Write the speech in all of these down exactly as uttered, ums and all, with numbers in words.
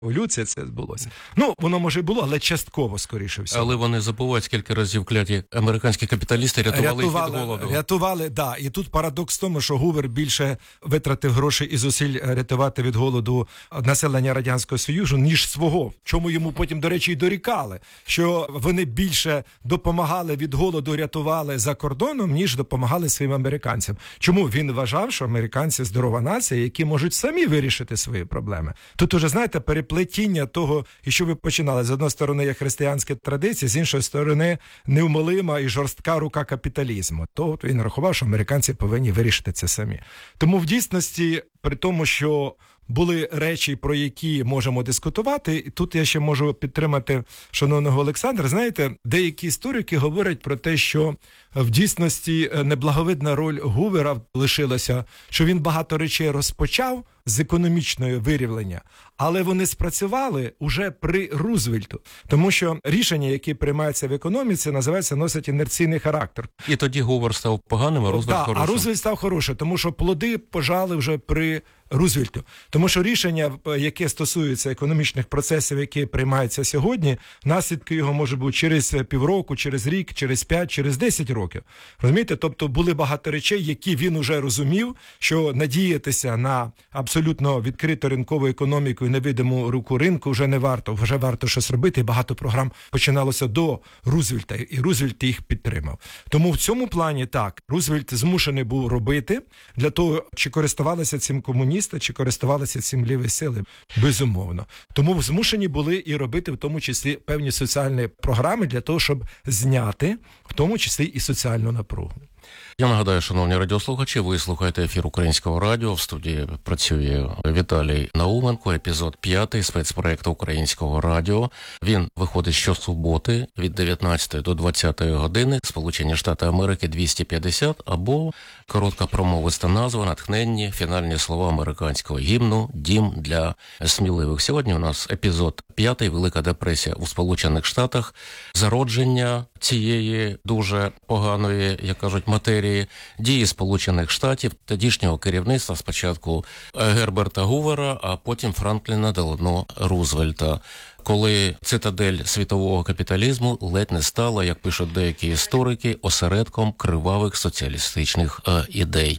Еволюція це відбулося. Ну, воно може і було, але частково, скоріше всього. Але вони забувають, скільки разів кляті американські капіталісти рятували, рятували їх від голоду. Рятували, так. Да. І тут парадокс в тому, що Гувер більше витратив грошей і зусиль рятувати від голоду населення Радянського Союзу, ніж свого. Чому йому потім, до речі, і дорікали, що вони більше допомагали від голоду, рятували за кордоном, ніж допомагали своїм американцям. Чому? Він вважав, що американці здорова нація, які можуть самі вирішити свої проблеми. Тут уже, знаєте, переплетіння того, і що ви починали. З одної сторони є християнські традиції, з іншої сторони неумолима і жорстка рука капіталізму. То от він рахував, що американці повинні вирішити це самі. Тому в дійсності, при тому, що були речі, про які можемо дискутувати, і тут я ще можу підтримати шановного Олександра. Знаєте, деякі історики говорять про те, що в дійсності неблаговидна роль Гувера лишилася, що він багато речей розпочав з економічного вирівлення, але вони спрацювали уже при Рузвельту. Тому що рішення, які приймаються в економіці, називається, носять інерційний характер. І тоді Гувер став поганим, а Рузвельт да, хорошим. А Рузвельт став хорошим, тому що плоди пожали вже при Рузвельту. Тому що рішення, яке стосується економічних процесів, які приймаються сьогодні, наслідки його може бути через півроку, через рік, через п'ять, через десять років. Розумієте? Тобто були багато речей, які він уже розумів, що надіятися на абсолютно відкриту ринкову економіку і невидиму руку ринку вже не варто. Вже варто щось робити. І багато програм починалося до Рузвельта, і Рузвельт їх підтримав. Тому в цьому плані так, Рузвельт змушений був робити для того, чи користувалися цим комуністи, чи користувалися цим ліві сили. Безумовно. Тому змушені були і робити в тому числі певні соціальні програми для того, щоб зняти в тому числі і соціальну напругу. Я нагадаю, шановні радіослухачі, ви слухаєте ефір Українського радіо. В студії працює Віталій Науменко, епізод п'ятий спецпроєкту Українського радіо. Він виходить щосуботи від дев'ятнадцятої до двадцятої години. Сполучені Штати Америки двісті п'ятдесят, або коротка промовиста назва, натхненні фінальні слова американського гімну «Дім для сміливих». Сьогодні у нас епізод п'ятий, Велика депресія у Сполучених Штатах, зародження цієї дуже поганої, як кажуть, матерії, дії Сполучених Штатів, тодішнього керівництва, спочатку Герберта Гувера, а потім Франкліна Делано Рузвельта, коли цитадель світового капіталізму ледь не стала, як пишуть деякі історики, осередком кривавих соціалістичних е, ідей.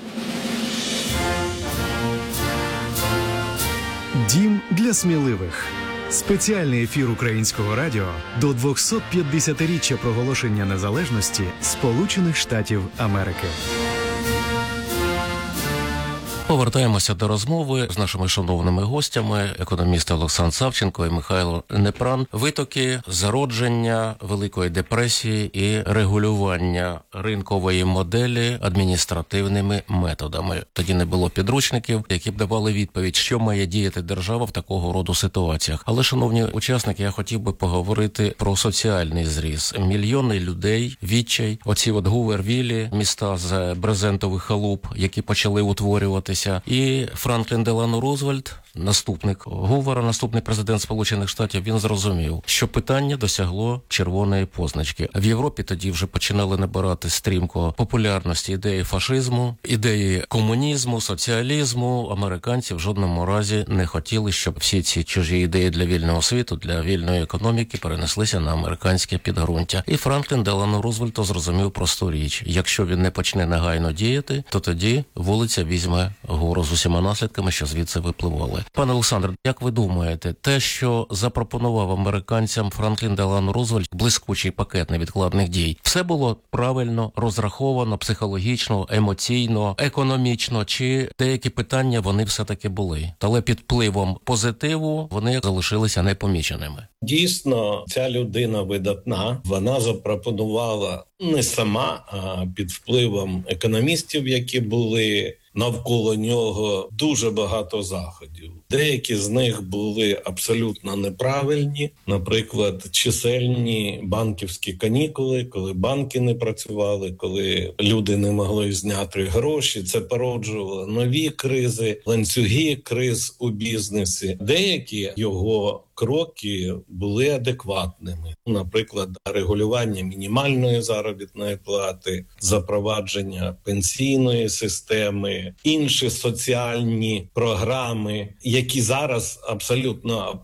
Дім для сміливих. Спеціальний ефір Українського радіо до двохсот п'ятдесятиріччя проголошення незалежності Сполучених Штатів Америки. Повертаємося до розмови з нашими шановними гостями, економісти Олександр Савченко і Михайло Непран. Витоки зародження Великої депресії і регулювання ринкової моделі адміністративними методами. Тоді не було підручників, які б давали відповідь, що має діяти держава в такого роду ситуаціях. Але, шановні учасники, я хотів би поговорити про соціальний зріз. Мільйони людей, відчай, оці от Гувер-Віллі, міста з брезентових халуп, які почали утворюватися. І Франклін Делано Рузвельт, наступник Гувера, наступний президент Сполучених Штатів, він зрозумів, що питання досягло червоної позначки. В Європі тоді вже починали набирати стрімко популярності ідеї фашизму, ідеї комунізму, соціалізму. Американці в жодному разі не хотіли, щоб всі ці чужі ідеї для вільного світу, для вільної економіки перенеслися на американське підґрунтя. І Франклін Делано Рузвельт зрозумів просту річ. Якщо він не почне негайно діяти, то тоді вулиця візьме гору з усіма наслідками, що звідси випливали. Пане Олександр, як ви думаєте, те, що запропонував американцям Франклін Делано Рузвельт, блискучий пакет невідкладних дій, все було правильно розраховано, психологічно, емоційно, економічно, чи деякі питання вони все-таки були? Але під впливом позитиву вони залишилися непоміченими. Дійсно, ця людина видатна, вона запропонувала не сама, а під впливом економістів, які були навколо нього, дуже багато заходів. Деякі з них були абсолютно неправильні. Наприклад, чисельні банківські канікули, коли банки не працювали, коли люди не могли зняти гроші. Це породжувало нові кризи, ланцюги криз у бізнесі. Деякі його кроки були адекватними. Наприклад, регулювання мінімальної заробітної плати, запровадження пенсійної системи, інші соціальні програми, які які зараз абсолютно